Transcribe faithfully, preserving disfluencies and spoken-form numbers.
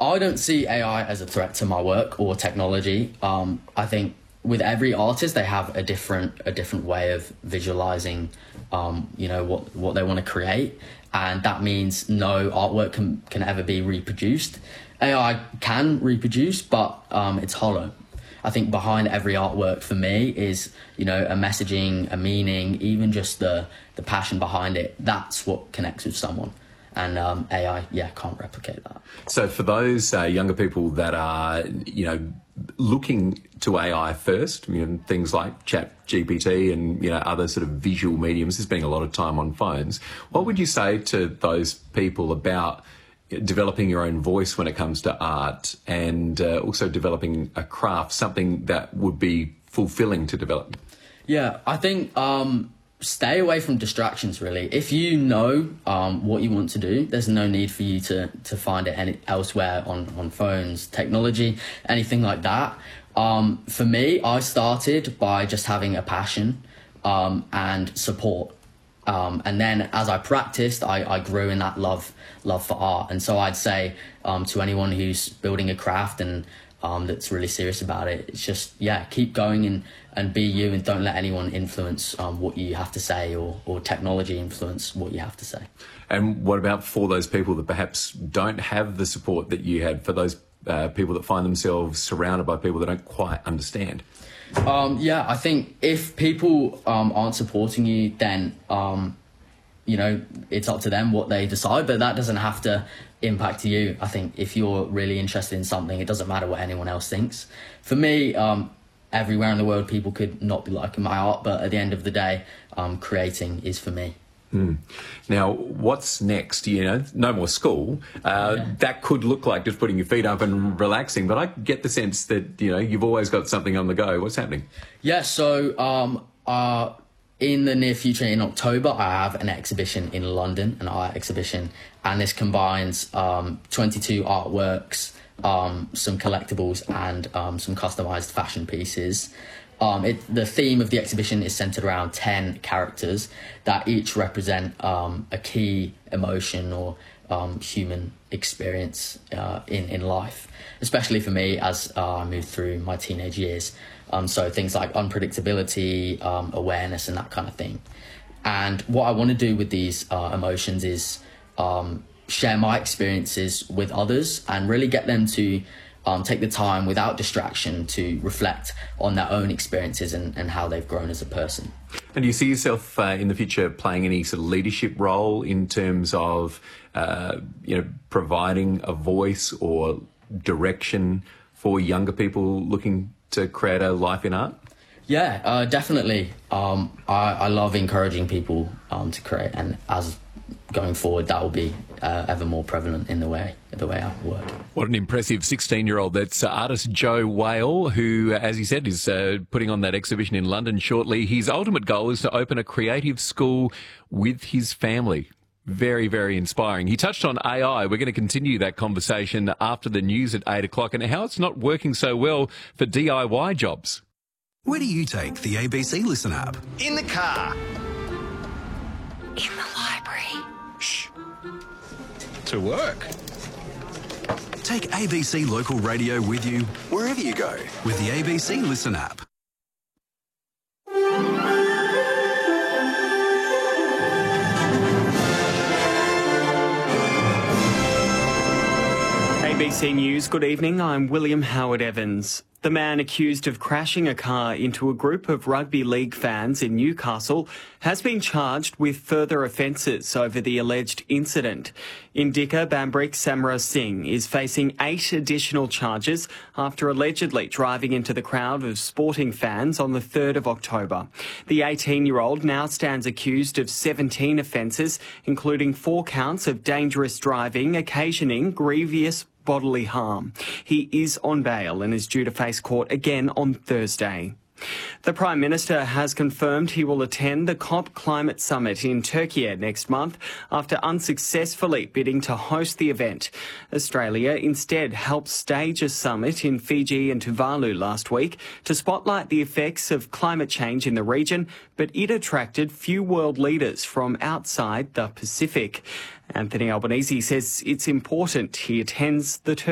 I don't see A I as a threat to my work or technology. Um, I think with every artist, they have a different a different way of visualizing, um, you know, what what they want to create, and that means no artwork can can ever be reproduced. A I can reproduce, but um, it's hollow. I think behind every artwork for me is, you know, a messaging, a meaning, even just the the passion behind it. That's what connects with someone. And um, A I, yeah, can't replicate that. So for those uh, younger people that are, you know, looking to A I first, you know, things like Chat G P T and, you know, other sort of visual mediums, there's been a lot of time on phones. What would you say to those people about developing your own voice when it comes to art and uh, also developing a craft, something that would be fulfilling to develop? Yeah, I think um, stay away from distractions, really. If you know um, what you want to do, there's no need for you to, to find it any, elsewhere on, on phones, technology, anything like that. Um, for me, I started by just having a passion um, and support. Um, and then as I practiced, I, I grew in that love love for art. And so I'd say um, to anyone who's building a craft and um, that's really serious about it, it's just, yeah, keep going and, and be you, and don't let anyone influence um, what you have to say, or, or technology influence what you have to say. And what about for those people that perhaps don't have the support that you had, for those uh, people that find themselves surrounded by people that don't quite understand? Um, yeah, I think if people um, aren't supporting you, then, um, you know, it's up to them what they decide, but that doesn't have to impact you. I think if you're really interested in something, it doesn't matter what anyone else thinks. For me, um, everywhere in the world, people could not be liking my art, but at the end of the day, um, creating is for me. Mm. Now, what's next? You know, no more school. Uh, yeah. That could look like just putting your feet up and relaxing, but I get the sense that, you know, you've always got something on the go. What's happening? Yeah, so um, uh, in the near future, in October, I have an exhibition in London, an art exhibition, and this combines um, twenty-two artworks, um, some collectibles, and um, some customized fashion pieces. Um, it, the theme of the exhibition is centered around ten characters that each represent um, a key emotion or um, human experience uh, in, in life, especially for me as uh, I moved through my teenage years. Um, so things like unpredictability, um, awareness, and that kind of thing. And what I want to do with these uh, emotions is um, share my experiences with others and really get them to Um, take the time without distraction to reflect on their own experiences and, and how they've grown as a person. And do you see yourself uh, in the future playing any sort of leadership role in terms of, uh, you know, providing a voice or direction for younger people looking to create a life in art? Yeah, uh, definitely. Um, I, I love encouraging people um, to create, and as going forward, that will be uh, ever more prevalent in the way the way I work. What an impressive sixteen-year-old. That's uh, artist Joe Whale, who, as he said, is uh, putting on that exhibition in London shortly. His ultimate goal is to open a creative school with his family. Very, very inspiring. He touched on A I. We're going to continue that conversation after the news at eight o'clock, and how it's not working so well for D I Y jobs. Where do you take the A B C Listen app? In the car. In the library. Shh. To work. Take A B C Local Radio with you wherever you go with the A B C Listen app. A B C News, good evening. I'm William Howard Evans. The man accused of crashing a car into a group of rugby league fans in Newcastle has been charged with further offences over the alleged incident. Indika Bambrik Samra Singh is facing eight additional charges after allegedly driving into the crowd of sporting fans on the third of October. The eighteen-year-old now stands accused of seventeen offences, including four counts of dangerous driving, occasioning grievous bodily harm. He is on bail and is due to face court again on Thursday. The Prime Minister has confirmed he will attend the COP Climate Summit in Turkey next month after unsuccessfully bidding to host the event. Australia instead helped stage a summit in Fiji and Tuvalu last week to spotlight the effects of climate change in the region, but it attracted few world leaders from outside the Pacific. Anthony Albanese says it's important he attends the Turkey